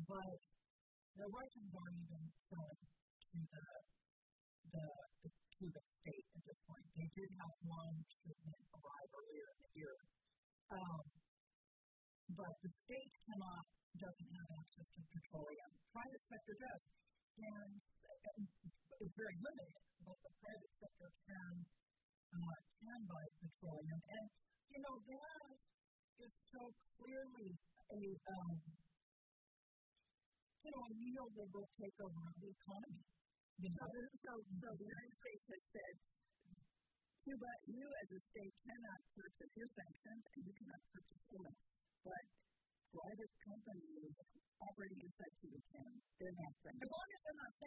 but the Russians aren't even selling to the Cuban state at this point. They did have one shipment arrive earlier in the year. But the state doesn't have access to petroleum. Private sector does. And it's very limited, but the private sector can buy petroleum. And, that is so clearly a neoliberal takeover of the economy. So the United States has said, Cuba, you as a state cannot purchase your sanctions and you cannot purchase oil. But private companies operating inside Cuba can. They're not friendly. As long as they're not